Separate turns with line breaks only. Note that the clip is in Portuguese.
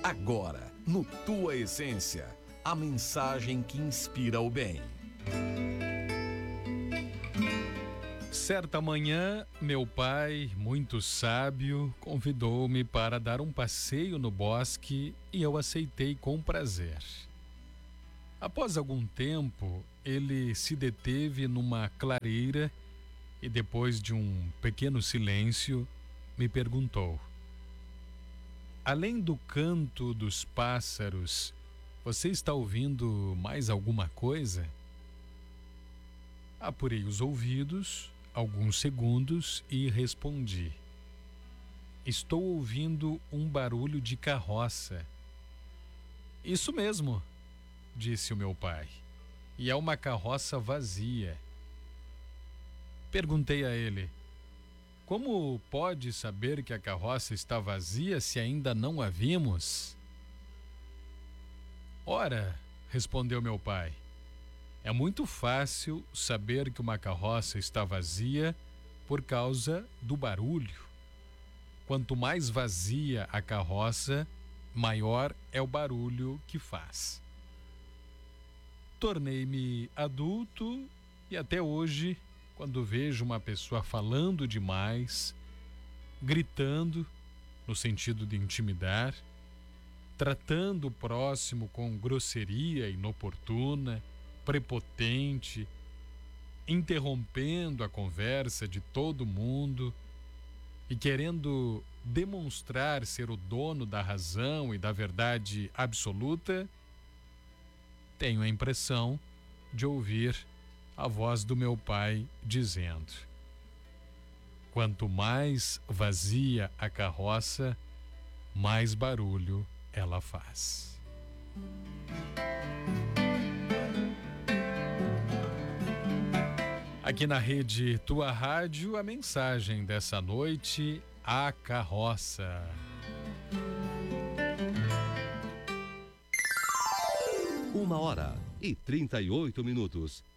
Agora, no Tua Essência, a mensagem que inspira o bem.
Certa manhã, meu pai, muito sábio, convidou-me para dar um passeio no bosque e eu aceitei com prazer. Após algum tempo, ele se deteve numa clareira e, depois de um pequeno silêncio, me perguntou: além do canto dos pássaros, você está ouvindo mais alguma coisa? Apurei os ouvidos alguns segundos e respondi: estou ouvindo um barulho de carroça. Isso mesmo, disse o meu pai, e é uma carroça vazia. Perguntei a ele: como pode saber que a carroça está vazia se ainda não a vimos? Ora, respondeu meu pai, é muito fácil saber que uma carroça está vazia por causa do barulho. Quanto mais vazia a carroça, maior é o barulho que faz. Tornei-me adulto e até hoje, quando vejo uma pessoa falando demais, gritando, no sentido de intimidar, tratando o próximo com grosseria inoportuna, prepotente, interrompendo a conversa de todo mundo e querendo demonstrar ser o dono da razão e da verdade absoluta, tenho a impressão de ouvir a voz do meu pai dizendo: quanto mais vazia a carroça, mais barulho ela faz. Aqui na rede Tua Rádio, a mensagem dessa noite: a carroça.
1h38.